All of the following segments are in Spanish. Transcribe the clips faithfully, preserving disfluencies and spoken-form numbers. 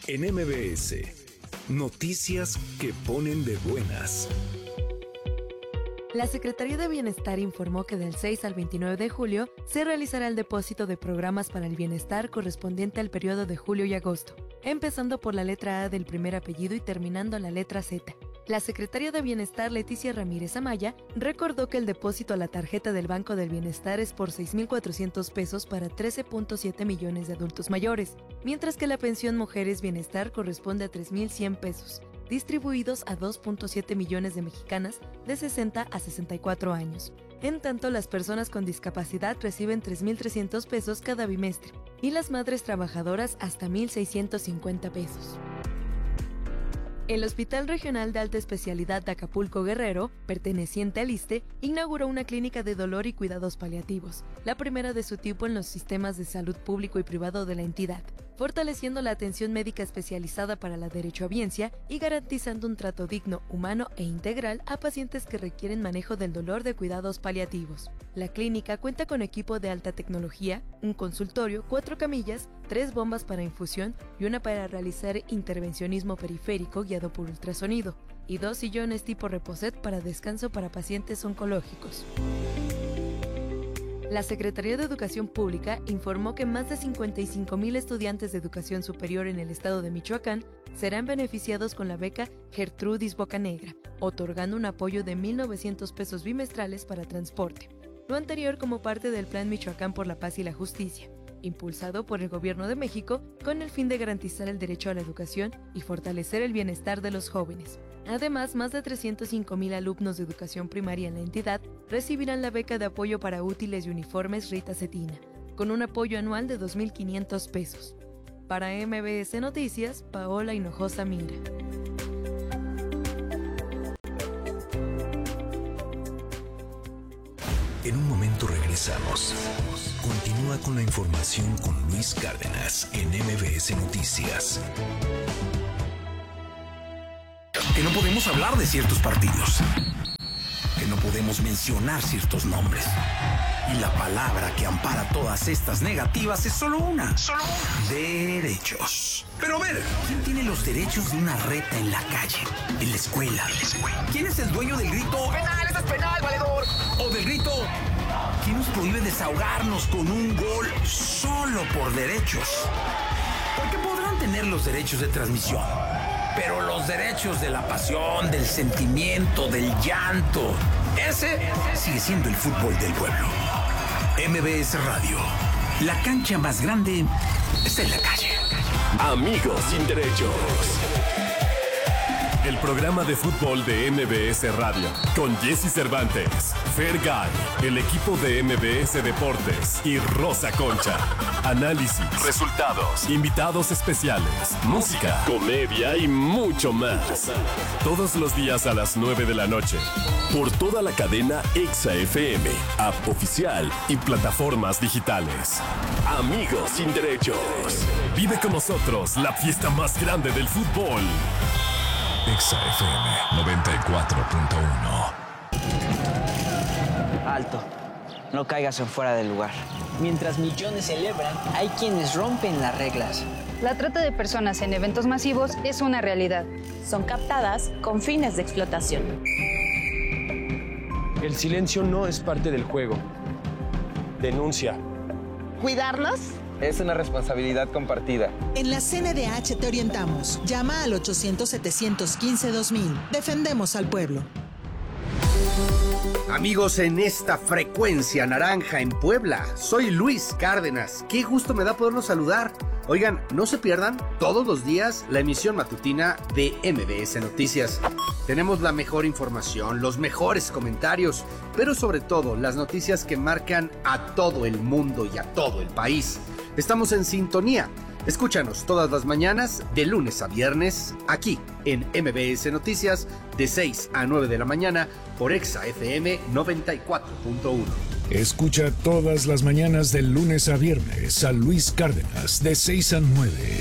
En M B S, noticias que ponen de buenas. La Secretaría de Bienestar informó que del seis al veintinueve de julio se realizará el depósito de programas para el bienestar correspondiente al periodo de julio y agosto, empezando por la letra A del primer apellido y terminando en la letra Z. La secretaria de Bienestar, Leticia Ramírez Amaya, recordó que el depósito a la tarjeta del Banco del Bienestar es por seis mil cuatrocientos pesos para trece punto siete millones de adultos mayores, mientras que la pensión Mujeres Bienestar corresponde a tres mil cien pesos, distribuidos a dos punto siete millones de mexicanas de sesenta a sesenta y cuatro años. En tanto, las personas con discapacidad reciben tres mil trescientos pesos cada bimestre y las madres trabajadoras hasta mil seiscientos cincuenta pesos. El Hospital Regional de Alta Especialidad de Acapulco Guerrero, perteneciente al ISSSTE, inauguró una clínica de dolor y cuidados paliativos, la primera de su tipo en los sistemas de salud público y privado de la entidad, fortaleciendo la atención médica especializada para la derechohabiencia y garantizando un trato digno, humano e integral a pacientes que requieren manejo del dolor de cuidados paliativos. La clínica cuenta con equipo de alta tecnología, un consultorio, cuatro camillas, tres bombas para infusión y una para realizar intervencionismo periférico guiado por ultrasonido, y dos sillones tipo reposet para descanso para pacientes oncológicos. La Secretaría de Educación Pública informó que más de cincuenta y cinco mil estudiantes de educación superior en el estado de Michoacán serán beneficiados con la beca Gertrudis Bocanegra, otorgando un apoyo de mil novecientos pesos bimestrales para transporte. Lo anterior como parte del Plan Michoacán por la Paz y la Justicia, impulsado por el Gobierno de México con el fin de garantizar el derecho a la educación y fortalecer el bienestar de los jóvenes. Además, más de trescientos cinco mil alumnos de educación primaria en la entidad recibirán la beca de apoyo para útiles y uniformes Rita Cetina, con un apoyo anual de dos mil quinientos pesos. Para M B S Noticias, Paola Hinojosa Mira. En un momento regresamos. Continúa con la información con Luis Cárdenas en M B S Noticias. Que no podemos hablar de ciertos partidos, que no podemos mencionar ciertos nombres. Y la palabra que ampara todas estas negativas es solo una. Solo una. Derechos. Pero a ver, ¿quién tiene los derechos de una reta en la calle, en la escuela? En la escuela. ¿Quién es el dueño del grito "penal, eso es penal, valedor"? O del grito "¿quién nos prohíbe desahogarnos con un gol solo por derechos"? Porque podrán tener los derechos de transmisión, pero los derechos de la pasión, del sentimiento, del llanto, ese sigue siendo el fútbol del pueblo. M B S Radio. La cancha más grande está en la calle. Amigos sin derechos. El programa de fútbol de M B S Radio, con Jesse Cervantes, Fergay, el equipo de M B S Deportes y Rosa Concha. Análisis, resultados, invitados especiales, música, comedia y mucho más. Todos los días a las nueve de la noche, por toda la cadena Exa F M, app oficial y plataformas digitales. Amigos sin derechos. Vive con nosotros la fiesta más grande del fútbol. Exa F M noventa y cuatro punto uno. Alto, no caigas en fuera del lugar. Mientras millones celebran, hay quienes rompen las reglas. La trata de personas en eventos masivos es una realidad. Son captadas con fines de explotación. El silencio no es parte del juego. Denuncia. ¿Cuidarnos? Es una responsabilidad compartida. En la C N D H te orientamos. Llama al ochocientos, setecientos quince, dos mil. Defendemos al pueblo. Amigos, en esta frecuencia naranja en Puebla, soy Luis Cárdenas. Qué gusto me da poderlos saludar. Oigan, no se pierdan todos los días la emisión matutina de M B S Noticias. Tenemos la mejor información, los mejores comentarios, pero sobre todo las noticias que marcan a todo el mundo y a todo el país. Estamos en sintonía. Escúchanos todas las mañanas, de lunes a viernes, aquí en M B S Noticias, de seis a nueve de la mañana, por Exa F M noventa y cuatro punto uno. Escucha todas las mañanas, de lunes a viernes, a Luis Cárdenas, de seis a nueve.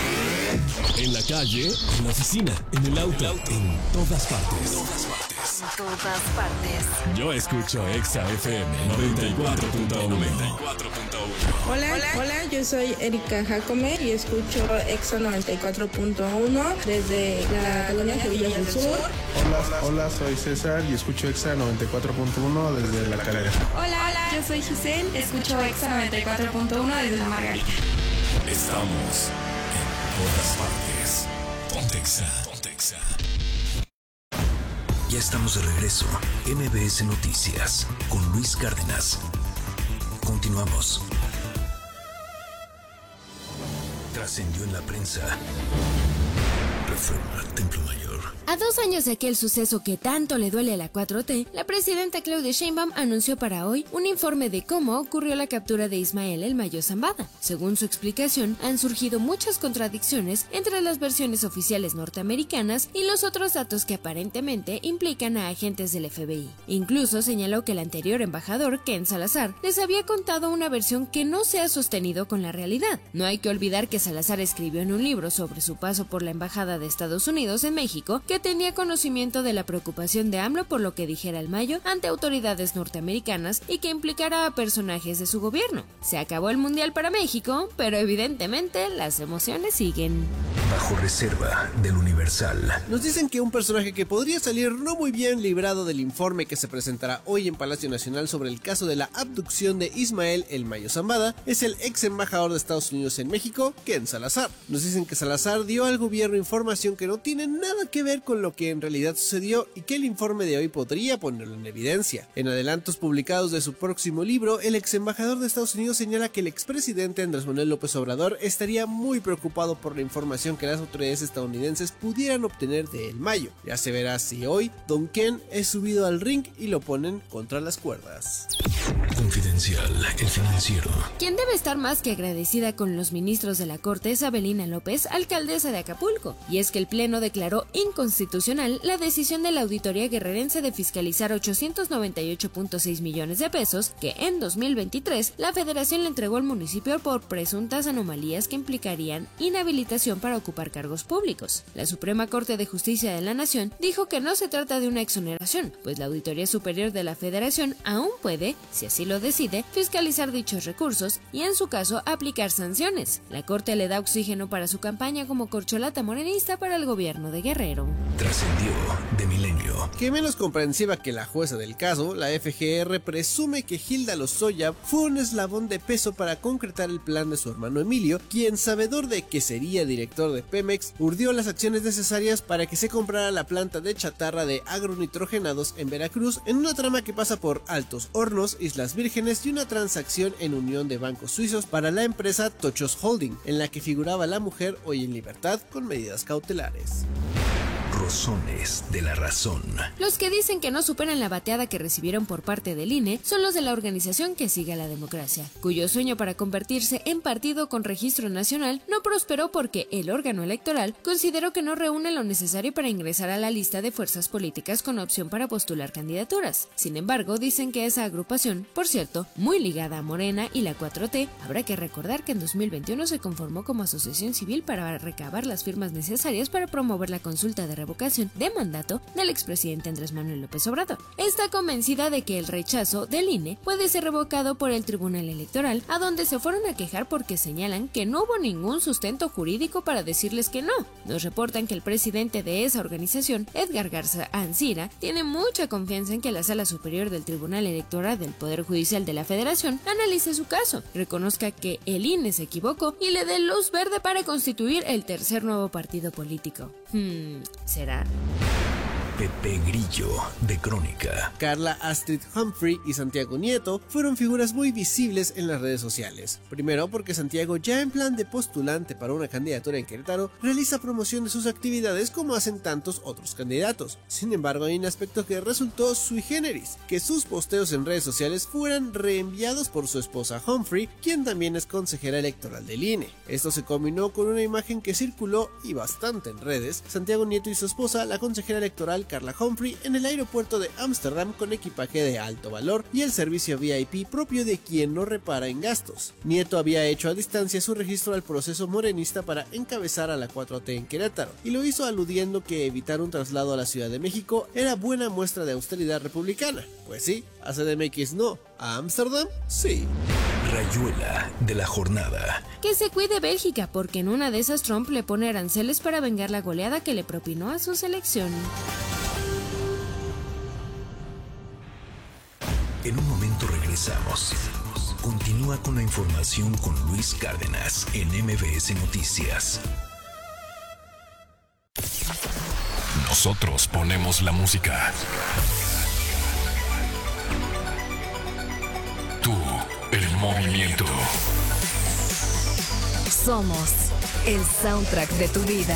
En la calle, en la oficina, en el auto, en todas partes. todas partes. Yo escucho Exa F M noventa y cuatro punto uno. Hola, hola, hola, yo soy Erika Jacome y escucho Exa noventa y cuatro punto uno desde la colonia Sevilla del Sur. Hola, hola, soy César y escucho Exa noventa y cuatro punto uno desde La Calera. Hola, hola, yo soy Giselle, escucho Exa noventa y cuatro punto uno desde La Margarita. Estamos en todas partes. Ponte Exa, ponte Exa. Ya estamos de regreso. M B S Noticias con Luis Cárdenas. Continuamos. Trascendió en la prensa. Reforma Templo Mayor. A dos años de aquel suceso que tanto le duele a la cuatro T, la presidenta Claudia Sheinbaum anunció para hoy un informe de cómo ocurrió la captura de Ismael El Mayo Zambada. Según su explicación, han surgido muchas contradicciones entre las versiones oficiales norteamericanas y los otros datos que aparentemente implican a agentes del F B I. Incluso señaló que el anterior embajador, Ken Salazar, les había contado una versión que no se ha sostenido con la realidad. No hay que olvidar que Salazar escribió en un libro sobre su paso por la embajada de Estados Unidos en México que tenía conocimiento de la preocupación de AMLO por lo que dijera El Mayo ante autoridades norteamericanas y que implicara a personajes de su gobierno. Se acabó el Mundial para México, pero evidentemente las emociones siguen. Bajo reserva del Universal. Nos dicen que un personaje que podría salir no muy bien librado del informe que se presentará hoy en Palacio Nacional sobre el caso de la abducción de Ismael El Mayo Zambada es el ex embajador de Estados Unidos en México, Ken Salazar. Nos dicen que Salazar dio al gobierno información que no tiene nada que ver con lo que en realidad sucedió y que el informe de hoy podría ponerlo en evidencia. En adelantos publicados de su próximo libro, el ex embajador de Estados Unidos señala que el expresidente Andrés Manuel López Obrador estaría muy preocupado por la información que las autoridades estadounidenses pudieran obtener de El Mayo. Ya se verá si hoy Don Ken es subido al ring y lo ponen contra las cuerdas. Confidencial, El Financiero. Quien debe estar más que agradecida con los ministros de la Corte es Abelina López, alcaldesa de Acapulco, y es que el Pleno declaró inconstitucional la decisión de la Auditoría Guerrerense de fiscalizar ochocientos noventa y ocho punto seis millones de pesos que en dos mil veintitrés la Federación le entregó al municipio por presuntas anomalías que implicarían inhabilitación para ocupar cargos públicos. La Suprema Corte de Justicia de la Nación dijo que no se trata de una exoneración, pues la Auditoría Superior de la Federación aún puede, si así lo decide, fiscalizar dichos recursos y en su caso aplicar sanciones. La Corte le da oxígeno para su campaña como corcholata morenista para el gobierno de Guerrero. Trascendió de Milenio. Que menos comprensiva que la jueza del caso, la F G R presume que Hilda Lozoya fue un eslabón de peso para concretar el plan de su hermano Emilio, quien, sabedor de que sería director de Pemex, urdió las acciones necesarias para que se comprara la planta de chatarra de agronitrogenados en Veracruz, en una trama que pasa por Altos Hornos, Islas Vírgenes y una transacción en unión de bancos suizos para la empresa Tochos Holding, en la que figuraba la mujer hoy en libertad con medidas cautelares. Rozones de la razón. Los que dicen que no superan la bateada que recibieron por parte del I N E son los de la organización que sigue a la democracia, cuyo sueño para convertirse en partido con registro nacional no prosperó porque el órgano electoral consideró que no reúne lo necesario para ingresar a la lista de fuerzas políticas con opción para postular candidaturas. Sin embargo, dicen que esa agrupación, por cierto, muy ligada a Morena y la cuatro T, habrá que recordar que en dos mil veintiuno se conformó como asociación civil para recabar las firmas necesarias para promover la consulta de revocación de mandato del expresidente Andrés Manuel López Obrador. Está convencida de que el rechazo del I N E puede ser revocado por el Tribunal Electoral, a donde se fueron a quejar porque señalan que no hubo ningún sustento jurídico para decirles que no. Nos reportan que el presidente de esa organización, Edgar Garza Ancira, tiene mucha confianza en que la Sala Superior del Tribunal Electoral del Poder Judicial de la Federación analice su caso, reconozca que el I N E se equivocó y le dé luz verde para constituir el tercer nuevo partido político. Hmm, ¿será? Pepe Grillo, de Crónica. Carla Astrid Humphrey y Santiago Nieto fueron figuras muy visibles en las redes sociales. Primero porque Santiago, ya en plan de postulante para una candidatura en Querétaro, realiza promoción de sus actividades como hacen tantos otros candidatos. Sin embargo, hay un aspecto que resultó sui generis, que sus posteos en redes sociales fueran reenviados por su esposa Humphrey, quien también es consejera electoral del I N E. Esto se combinó con una imagen que circuló y bastante en redes. Santiago Nieto y su esposa, la consejera electoral, Carla Humphrey en el aeropuerto de Ámsterdam con equipaje de alto valor y el servicio V I P propio de quien no repara en gastos. Nieto había hecho a distancia su registro al proceso morenista para encabezar a la cuatro T en Querétaro, y lo hizo aludiendo que evitar un traslado a la Ciudad de México era buena muestra de austeridad republicana. Pues sí, a C D M X no, a Ámsterdam sí. Rayuela de la jornada. Que se cuide Bélgica, porque en una de esas Trump le pone aranceles para vengar la goleada que le propinó a su selección. En un momento regresamos. Continúa con la información con Luis Cárdenas en M B S Noticias. Nosotros ponemos la música. Tú, el movimiento. Somos el soundtrack de tu vida.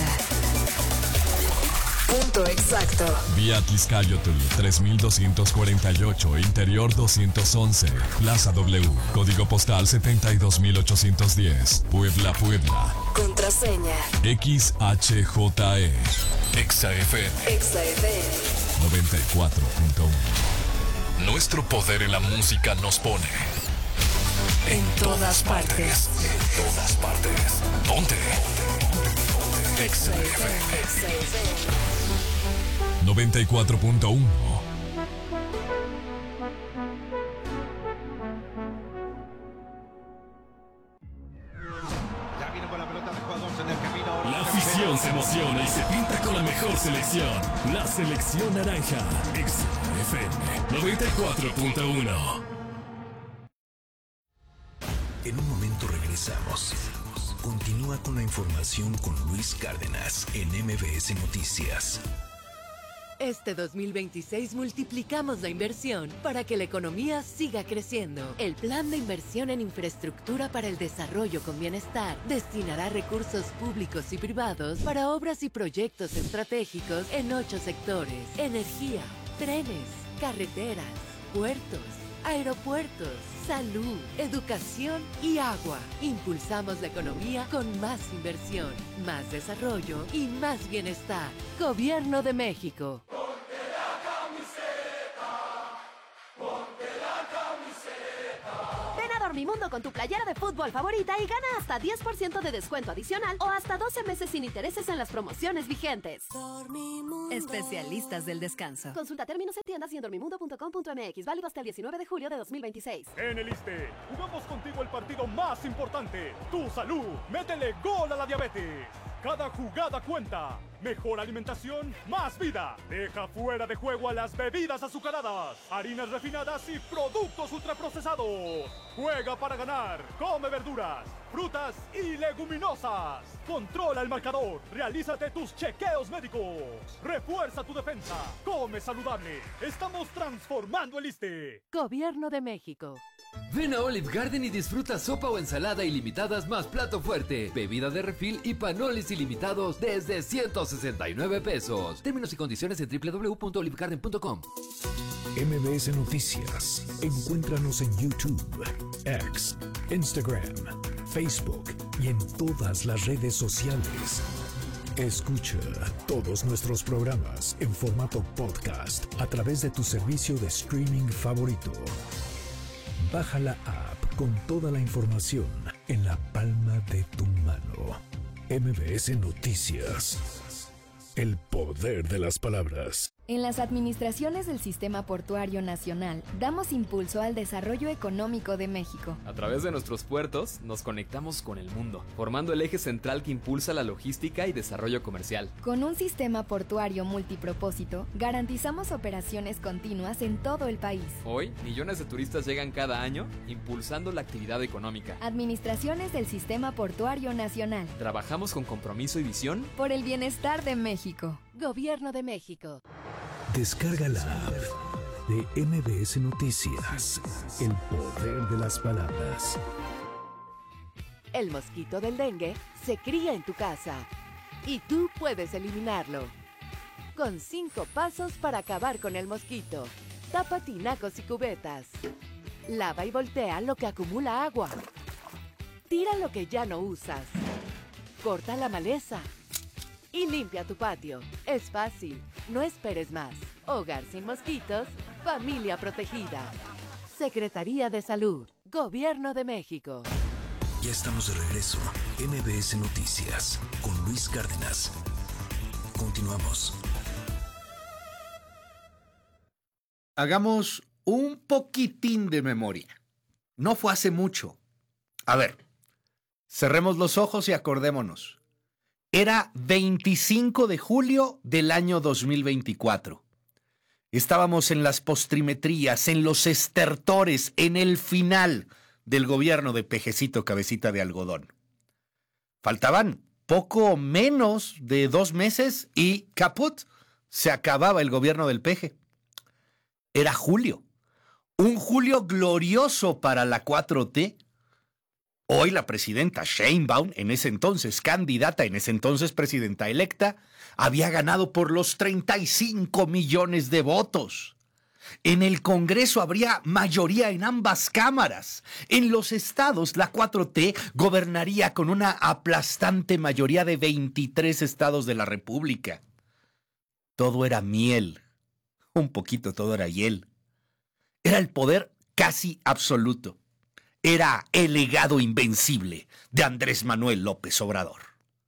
Punto exacto. Vía Atlixcayotl tres mil doscientos cuarenta y ocho, Interior doscientos once, Plaza W, Código Postal setenta y dos mil ochocientos diez, Puebla, Puebla. Contraseña X H J E. Exa F M. Exa F M noventa y cuatro punto uno. Nuestro poder en la música nos pone en, en todas partes. partes. En todas partes. Ponte. Exa F M. noventa y cuatro punto uno. La afición se emociona y se pinta con la mejor selección. La selección naranja. Exa F M noventa y cuatro punto uno. En un momento regresamos. Continúa con la información con Luis Cárdenas en M B S Noticias. Este dos mil veintiséis multiplicamos la inversión para que la economía siga creciendo. El Plan de Inversión en Infraestructura para el Desarrollo con Bienestar destinará recursos públicos y privados para obras y proyectos estratégicos en ocho sectores: energía, trenes, carreteras, puertos, aeropuertos, salud, educación y agua. Impulsamos la economía con más inversión, más desarrollo y más bienestar. Gobierno de México. Ponte la camiseta, ponte la camiseta. Ven a Dormimundo con tu playera de fútbol favorita y gana hasta diez por ciento de descuento adicional o hasta doce meses sin intereses en las promociones vigentes. Dormimundo. Especialistas del descanso. Consulta términos en tiendas y en dormimundo punto com punto m x. Válido hasta el diecinueve de julio de dos mil veintiséis. En el ISSSTE, jugamos contigo el partido más importante. Tu salud. Métele gol a la diabetes. Cada jugada cuenta. Mejor alimentación, más vida. Deja fuera de juego a las bebidas azucaradas, harinas refinadas y productos ultraprocesados. Juega para ganar. Come verduras, frutas y leguminosas. Controla el marcador. Realízate tus chequeos médicos. Refuerza tu defensa. Come saludable. Estamos transformando el ISSSTE. Gobierno de México. Ven a Olive Garden y disfruta sopa o ensalada ilimitadas más plato fuerte, bebida de refil y panoles ilimitados desde ciento sesenta y nueve pesos. Términos y condiciones en doble u doble u doble u punto olive garden punto com. M B S Noticias. Encuéntranos en YouTube, X, Instagram, Facebook y en todas las redes sociales. Escucha todos nuestros programas en formato podcast a través de tu servicio de streaming favorito. Baja la app con toda la información en la palma de tu mano. M B S Noticias. El poder de las palabras. En las administraciones del Sistema Portuario Nacional, damos impulso al desarrollo económico de México. A través de nuestros puertos, nos conectamos con el mundo, formando el eje central que impulsa la logística y desarrollo comercial. Con un sistema portuario multipropósito, garantizamos operaciones continuas en todo el país. Hoy, millones de turistas llegan cada año, impulsando la actividad económica. Administraciones del Sistema Portuario Nacional. Trabajamos con compromiso y visión por el bienestar de México. Gobierno de México. Descarga la app de M B S Noticias. El poder de las palabras. El mosquito del dengue se cría en tu casa y tú puedes eliminarlo. Con cinco pasos para acabar con el mosquito. Tapa tinacos y cubetas. Lava y voltea lo que acumula agua. Tira lo que ya no usas. Corta la maleza. y limpia tu patio. Es fácil, no esperes más. Hogar sin mosquitos, familia protegida. Secretaría de Salud, Gobierno de México. Ya estamos de regreso. M B S Noticias con Luis Cárdenas. Continuamos. Hagamos un poquitín de memoria. No fue hace mucho. A ver, cerremos los ojos y acordémonos. Era veinticinco de julio del año dos mil veinticuatro. Estábamos en las postrimerías, en los estertores, en el final del gobierno de Pejecito Cabecita de Algodón. Faltaban poco menos de dos meses y caput, se acababa el gobierno del Peje. Era julio, un julio glorioso para la cuatro T. Hoy la presidenta Sheinbaum, en ese entonces candidata, en ese entonces presidenta electa, había ganado por los treinta y cinco millones de votos. En el Congreso habría mayoría en ambas cámaras. En los estados, la cuatro T gobernaría con una aplastante mayoría de veintitrés estados de la República. Todo era miel. Un poquito todo era hiel. Era el poder casi absoluto. Era el legado invencible de Andrés Manuel López Obrador.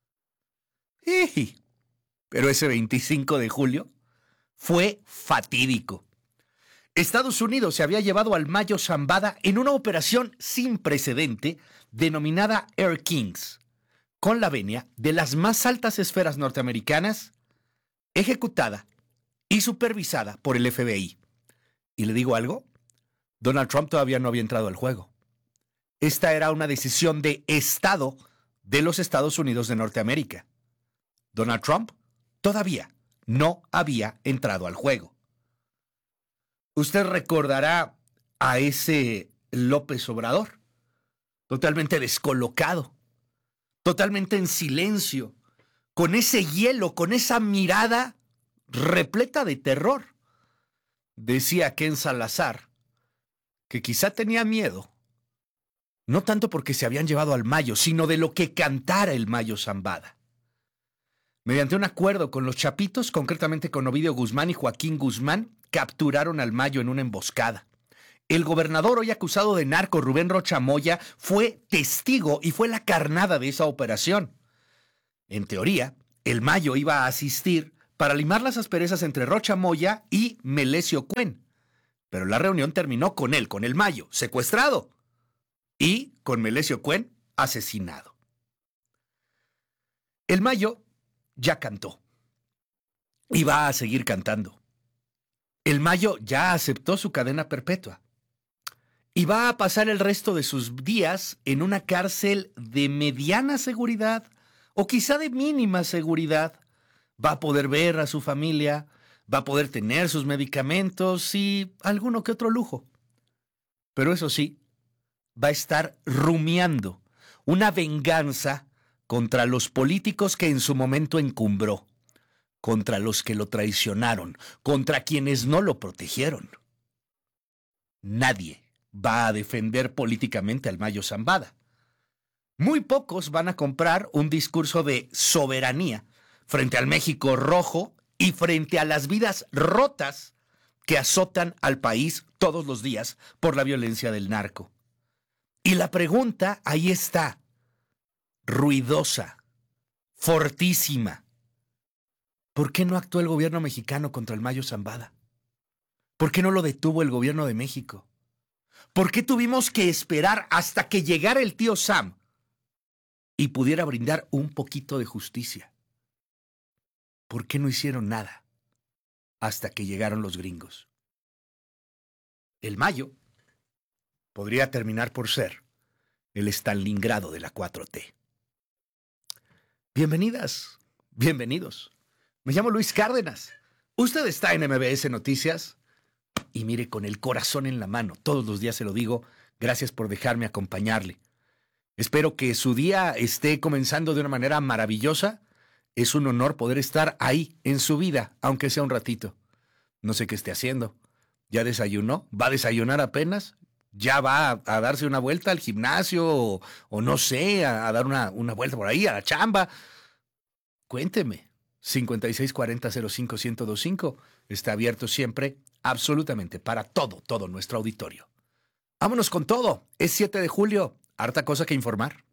¡Ey! Pero ese veinticinco de julio fue fatídico. Estados Unidos se había llevado al Mayo Zambada en una operación sin precedente denominada Air Kings, con la venia de las más altas esferas norteamericanas, ejecutada y supervisada por el F B I. Y le digo algo, Donald Trump todavía no había entrado al juego. Esta era una decisión de Estado de los Estados Unidos de Norteamérica. Donald Trump todavía no había entrado al juego. Usted recordará a ese López Obrador, totalmente descolocado, totalmente en silencio, con ese hielo, con esa mirada repleta de terror. Decía Ken Salazar que quizá tenía miedo, no tanto porque se habían llevado al Mayo, sino de lo que cantara el Mayo Zambada. Mediante un acuerdo con los Chapitos, concretamente con Ovidio Guzmán y Joaquín Guzmán, capturaron al Mayo en una emboscada. El gobernador, hoy acusado de narco, Rubén Rocha Moya, fue testigo y fue la carnada de esa operación. En teoría, el Mayo iba a asistir para limar las asperezas entre Rocha Moya y Melesio Cuen. Pero la reunión terminó con él, con el Mayo, secuestrado, y con Melesio Cuen asesinado. El Mayo ya cantó y va a seguir cantando. El Mayo ya aceptó su cadena perpetua y va a pasar el resto de sus días en una cárcel de mediana seguridad o quizá de mínima seguridad. Va a poder ver a su familia, va a poder tener sus medicamentos y alguno que otro lujo. Pero eso sí, va a estar rumiando una venganza contra los políticos que en su momento encumbró, contra los que lo traicionaron, contra quienes no lo protegieron. Nadie va a defender políticamente al Mayo Zambada. Muy pocos van a comprar un discurso de soberanía frente al México rojo y frente a las vidas rotas que azotan al país todos los días por la violencia del narco. Y la pregunta ahí está, ruidosa, fortísima. ¿Por qué no actuó el gobierno mexicano contra el Mayo Zambada? ¿Por qué no lo detuvo el gobierno de México? ¿Por qué tuvimos que esperar hasta que llegara el tío Sam y pudiera brindar un poquito de justicia? ¿Por qué no hicieron nada hasta que llegaron los gringos? El Mayo podría terminar por ser el Stalingrado de la cuatro T. Bienvenidas, bienvenidos. Me llamo Luis Cárdenas. Usted está en M B S Noticias y mire, con el corazón en la mano, todos los días se lo digo, gracias por dejarme acompañarle. Espero que su día esté comenzando de una manera maravillosa. Es un honor poder estar ahí en su vida, aunque sea un ratito. No sé qué esté haciendo. ¿Ya desayunó? ¿Va a desayunar apenas? ¿Ya va a, a darse una vuelta al gimnasio o, o no sé, a, a dar una, una vuelta por ahí a la chamba? Cuénteme, cincuenta y seis cuarenta cero cinco ciento veinticinco. Está abierto siempre, absolutamente, para todo, todo nuestro auditorio. Vámonos con todo. Es siete de julio. Harta cosa que informar.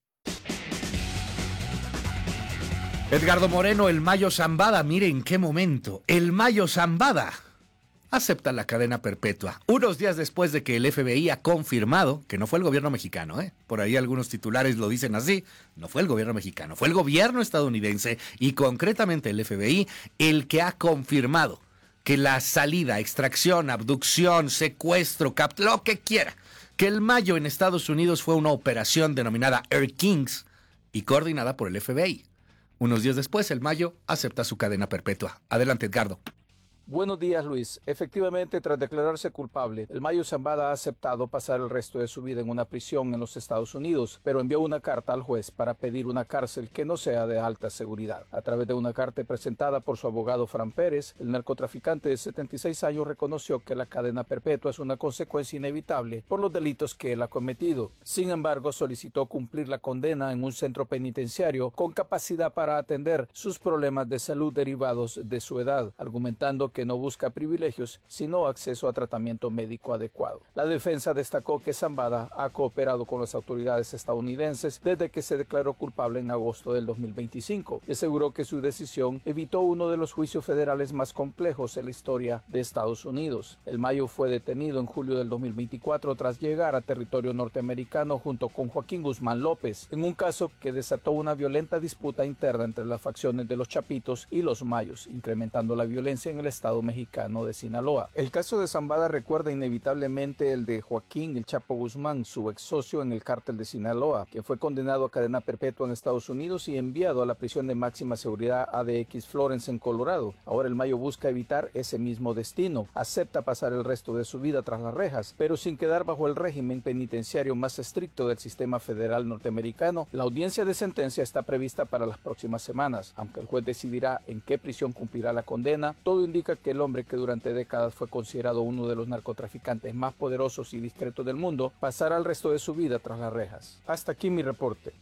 Edgardo Moreno, el Mayo Zambada. Mire en qué momento. El Mayo Zambada acepta la cadena perpetua. Unos días después de que el F B I ha confirmado que no fue el gobierno mexicano, ¿eh? Por ahí algunos titulares lo dicen así. No fue el gobierno mexicano, fue el gobierno estadounidense y concretamente el F B I el que ha confirmado que la salida, extracción, abducción, secuestro, capt lo que quiera, que el Mayo en Estados Unidos fue una operación denominada Air Kings y coordinada por el F B I. Unos días después, el Mayo acepta su cadena perpetua. Adelante, Edgardo. Buenos días, Luis. Efectivamente, tras declararse culpable, el Mayo Zambada ha aceptado pasar el resto de su vida en una prisión en los Estados Unidos, pero envió una carta al juez para pedir una cárcel que no sea de alta seguridad. A través de una carta presentada por su abogado Fran Pérez, el narcotraficante de setenta y seis años reconoció que la cadena perpetua es una consecuencia inevitable por los delitos que él ha cometido. Sin embargo, solicitó cumplir la condena en un centro penitenciario con capacidad para atender sus problemas de salud derivados de su edad, argumentando que no busca privilegios, sino acceso a tratamiento médico adecuado. La defensa destacó que Zambada ha cooperado con las autoridades estadounidenses desde que se declaró culpable en agosto del dos mil veinticinco y aseguró que su decisión evitó uno de los juicios federales más complejos en la historia de Estados Unidos. El Mayo fue detenido en julio del dos mil veinticuatro tras llegar a territorio norteamericano junto con Joaquín Guzmán López, en un caso que desató una violenta disputa interna entre las facciones de los Chapitos y los Mayos, incrementando la violencia en el estado mexicano de Sinaloa. El caso de Zambada recuerda inevitablemente el de Joaquín El Chapo Guzmán, su ex socio en el cártel de Sinaloa, que fue condenado a cadena perpetua en Estados Unidos y enviado a la prisión de máxima seguridad A D X Florence en Colorado. Ahora el Mayo busca evitar ese mismo destino. Acepta pasar el resto de su vida tras las rejas, pero sin quedar bajo el régimen penitenciario más estricto del sistema federal norteamericano. La audiencia de sentencia está prevista para las próximas semanas. Aunque el juez decidirá en qué prisión cumplirá la condena, todo indica que el hombre que durante décadas fue considerado uno de los narcotraficantes más poderosos y discretos del mundo pasará el resto de su vida tras las rejas. Hasta aquí mi reporte.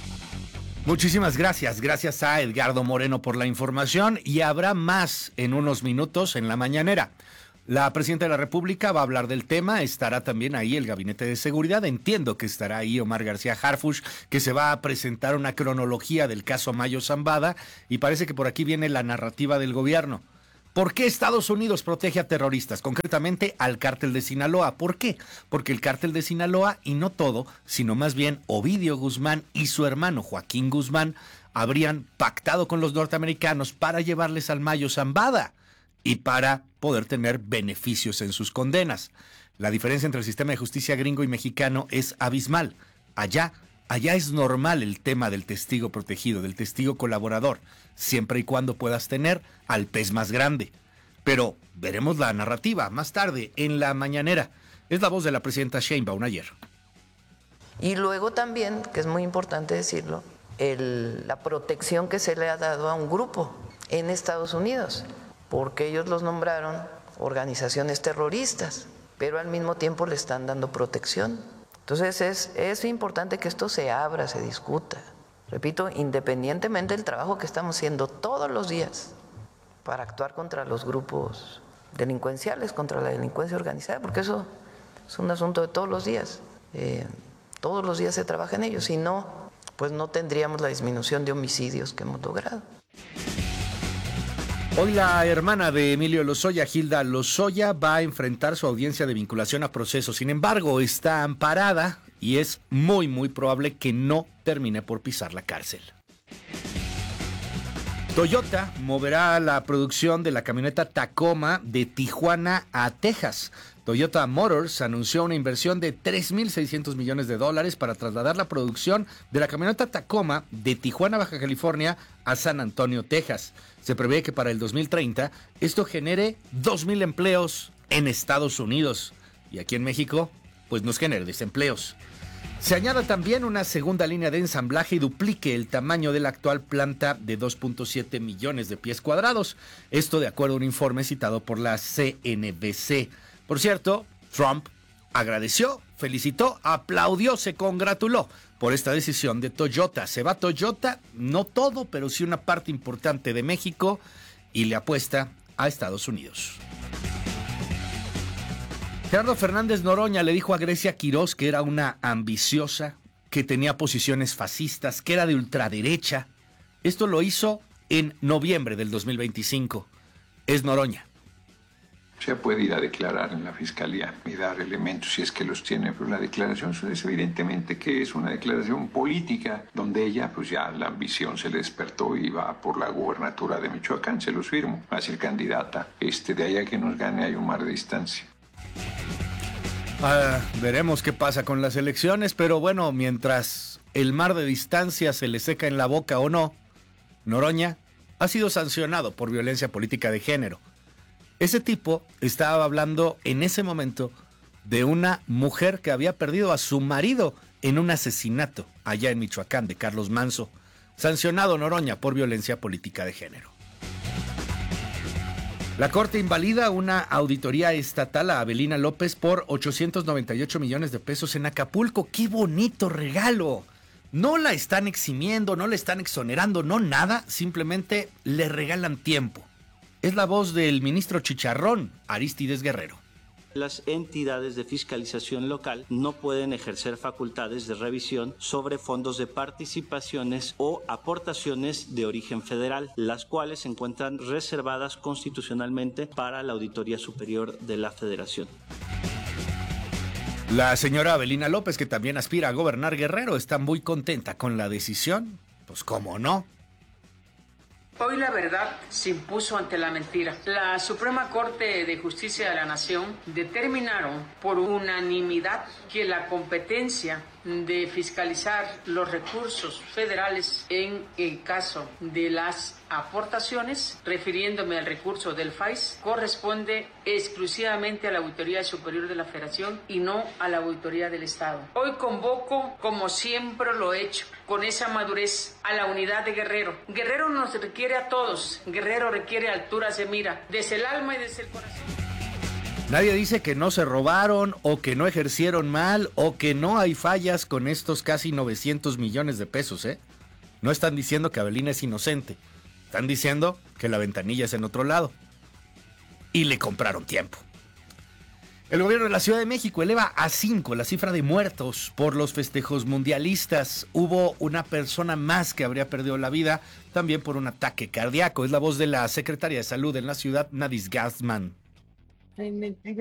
Muchísimas gracias, gracias a Edgardo Moreno por la información y habrá más en unos minutos en la mañanera. La presidenta de la República va a hablar del tema, estará también ahí el Gabinete de Seguridad, entiendo que estará ahí Omar García Harfuch, que se va a presentar una cronología del caso Mayo Zambada y parece que por aquí viene la narrativa del gobierno. ¿Por qué Estados Unidos protege a terroristas? Concretamente al cártel de Sinaloa. ¿Por qué? Porque el cártel de Sinaloa, y no todo, sino más bien Ovidio Guzmán y su hermano Joaquín Guzmán, habrían pactado con los norteamericanos para llevarles al Mayo Zambada y para poder tener beneficios en sus condenas. La diferencia entre el sistema de justicia gringo y mexicano es abismal. Allá, allá es normal el tema del testigo protegido, del testigo colaborador, siempre y cuando puedas tener al pez más grande. Pero veremos la narrativa más tarde, en la mañanera. Es la voz de la presidenta Sheinbaum ayer. Y luego también, que es muy importante decirlo, el, la protección que se le ha dado a un grupo en Estados Unidos, porque ellos los nombraron organizaciones terroristas, pero al mismo tiempo le están dando protección. Entonces es, es importante que esto se abra, se discuta. Repito, independientemente del trabajo que estamos haciendo todos los días para actuar contra los grupos delincuenciales, contra la delincuencia organizada, porque eso es un asunto de todos los días. Eh, todos los días se trabaja en ello, si no, pues no tendríamos la disminución de homicidios que hemos logrado. Hoy la hermana de Emilio Lozoya, Hilda Lozoya, va a enfrentar su audiencia de vinculación a proceso. Sin embargo, está amparada y es muy, muy probable que no termine por pisar la cárcel. Toyota moverá la producción de la camioneta Tacoma de Tijuana a Texas. Toyota Motors anunció una inversión de tres mil seiscientos millones de dólares para trasladar la producción de la camioneta Tacoma de Tijuana, Baja California, a San Antonio, Texas. Se prevé que para el dos mil treinta esto genere dos mil empleos en Estados Unidos. Y aquí en México, pues nos genere desempleos. Se añada también una segunda línea de ensamblaje y duplique el tamaño de la actual planta de dos punto siete millones de pies cuadrados. Esto de acuerdo a un informe citado por la C N B C. Por cierto, Trump agradeció, felicitó, aplaudió, se congratuló por esta decisión de Toyota. Se va Toyota, no todo, pero sí una parte importante de México, y le apuesta a Estados Unidos. Gerardo Fernández Noroña le dijo a Grecia Quirós que era una ambiciosa, que tenía posiciones fascistas, que era de ultraderecha. Esto lo hizo en noviembre del dos mil veinticinco. Es Noroña. Se puede ir a declarar en la fiscalía y dar elementos si es que los tiene, pero la declaración es evidentemente que es una declaración política, donde ella, pues ya la ambición se le despertó y va por la gubernatura de Michoacán, se los firmo, va a ser candidata. Este, de allá que nos gane hay un mar de distancia. Ah, veremos qué pasa con las elecciones, pero bueno, mientras el mar de distancia se le seca en la boca o no, Noroña ha sido sancionado por violencia política de género. Ese tipo estaba hablando en ese momento de una mujer que había perdido a su marido en un asesinato allá en Michoacán, de Carlos Manso. Sancionado Noroña por violencia política de género. La Corte invalida una auditoría estatal a Avelina López por ochocientos noventa y ocho millones de pesos en Acapulco. ¡Qué bonito regalo! No la están eximiendo, no la están exonerando, no nada, simplemente le regalan tiempo. Es la voz del ministro Chicharrón, Arístides Guerrero. Las entidades de fiscalización local no pueden ejercer facultades de revisión sobre fondos de participaciones o aportaciones de origen federal, las cuales se encuentran reservadas constitucionalmente para la Auditoría Superior de la Federación. La señora Avelina López, que también aspira a gobernar Guerrero, está muy contenta con la decisión. Pues cómo no. Hoy la verdad se impuso ante la mentira. La Suprema Corte de Justicia de la Nación determinaron por unanimidad que la competencia de fiscalizar los recursos federales en el caso de las aportaciones, refiriéndome al recurso del F A I S, corresponde exclusivamente a la Auditoría Superior de la Federación y no a la Auditoría del Estado. Hoy convoco, como siempre lo he hecho, con esa madurez, a la unidad de Guerrero. Guerrero nos requiere a todos. Guerrero requiere alturas de mira, desde el alma y desde el corazón. Nadie dice que no se robaron o que no ejercieron mal o que no hay fallas con estos casi novecientos millones de pesos, ¿eh? No están diciendo que Avelina es inocente. Están diciendo que la ventanilla es en otro lado. Y le compraron tiempo. El gobierno de la Ciudad de México eleva a cinco la cifra de muertos por los festejos mundialistas. Hubo una persona más que habría perdido la vida también por un ataque cardíaco. Es la voz de la secretaria de Salud en la ciudad, Nadis Gassman.